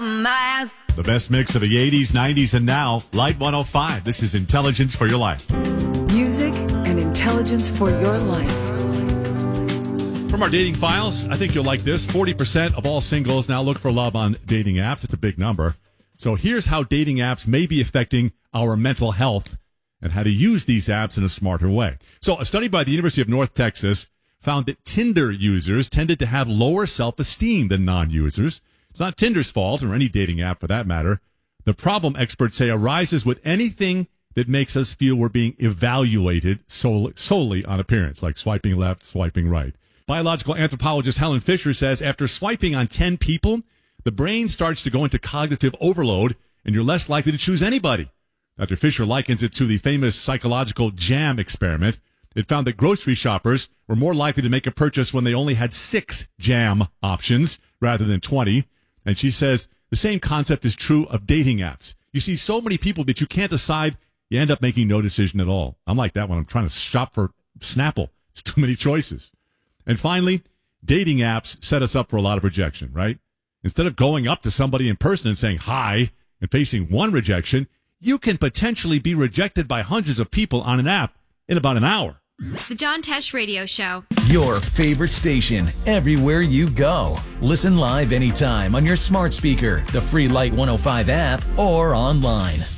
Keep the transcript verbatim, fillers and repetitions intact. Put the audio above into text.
my ass. The best mix of the eighties, nineties, and now. Light one oh five. This is Intelligence for Your Life. Music and intelligence for your life. From our dating files, I think you'll like this. forty percent of all singles now look for love on dating apps. It's a big number. So here's how dating apps may be affecting our mental health and how to use these apps in a smarter way. So a study by the University of North Texas found that Tinder users tended to have lower self-esteem than non-users. It's not Tinder's fault, or any dating app for that matter. The problem, experts say, arises with anything that makes us feel we're being evaluated solely, solely on appearance, like swiping left, swiping right. Biological anthropologist Helen Fisher says after swiping on ten people, the brain starts to go into cognitive overload, and you're less likely to choose anybody. Doctor Fisher likens it to the famous psychological jam experiment. It found that grocery shoppers were more likely to make a purchase when they only had six jam options rather than twenty. And she says the same concept is true of dating apps. You see so many people that you can't decide, you end up making no decision at all. I'm like that when I'm trying to shop for Snapple. It's too many choices. And finally, dating apps set us up for a lot of rejection, right? Instead of going up to somebody in person and saying hi and facing one rejection, you can potentially be rejected by hundreds of people on an app in about an hour. The John Tesh Radio Show. Your favorite station, everywhere you go. Listen live anytime on your smart speaker, the free Light one oh five app, or online.